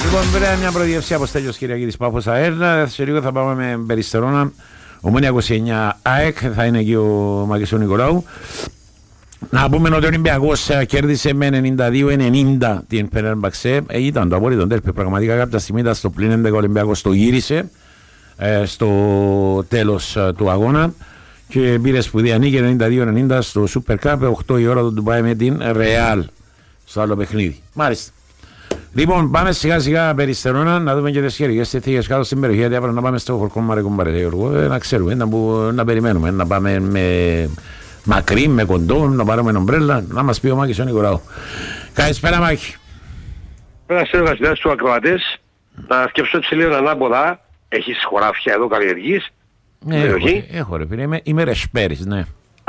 Λοιπόν, πέρα μια προδιεύση από Στέλιος Κυριακίδης Πάφος ΑΕΡ. Σε λίγο θα πάμε με Περιστερώνα. Ομόνια 29 ΑΕΚ. Θα είναι εκεί ο Μακισό Νικολάου. Να πούμε ότι ο Ολυμπιακός κέρδισε με 92-90 την Φενέρμπαξε. Ήταν το απόλυτο τέρπι. Πραγματικά κάποια στιγμή ήταν στο πλήν 11 ο Ολυμπιακός το γύρισε στο τέλος του αγώνα και πήρε σπουδαία νίκη 92-90 στο Super Cup. 8 η ώρα του πάει με την Real στο άλλο παιχνίδι. Μάλιστα. Λοιπόν, πάμε σιγά σιγά Περιστερώνα να δούμε και τις χέριγες θήκες κάτω στην περιοχή. Γιατί αύριο να πάμε στο χορκό Μαρεκομπάρε, να ξέρουμε, να περιμένουμε, να πάμε με μακρύ, με κοντό, να πάρουμε ομπρέλα, να μας πει ο Μάκης ο Νικολάου. Καλησπέρα Μάκη. Πέρασε ο Βασιλιάς του ακροατές, να σκέψω έτσι λίγο ανάποδα. Έχεις χωράφια εδώ καλλιεργείς? Έχω ρε φίλε, είμαι ρεσπέρης, ναι.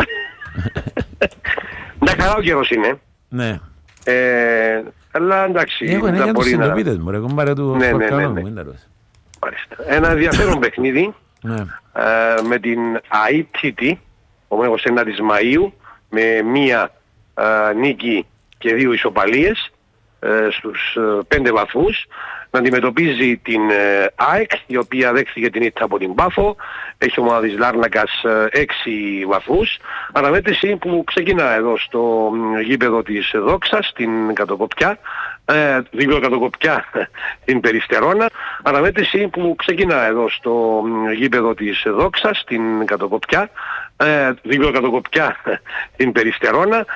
Να καλά ο καιρός είναι. Ναι. Αλλά εντάξει. Έχω ένα για τους συντοπίτες μου, ρε κομπάρε του Φορκάνου μου. Ένα ενδιαφέρον παιχνίδι με την AITT, ο 29 της Μαΐου, με μία νίκη και 2 ισοπαλίες στους 5 βαθμούς, να αντιμετωπίζει την ΑΕΚ, η οποία δέχθηκε την ήττα από την Πάφο. Έχει ομάδα της Λάρνακας 6 βαθμούς. Αναμέτρηση που ξεκινά εδώ στο γήπεδο της Δόξας, στην Κατοκοπιά, γήπεδο Κατοκοπιά, την Περιστερώνα. Αναμέτρηση που ξεκινά εδώ στο γήπεδο της Δόξας, στην Κατοκοπιά, γήπεδο Κατοκοπιά, την Περιστερώνα.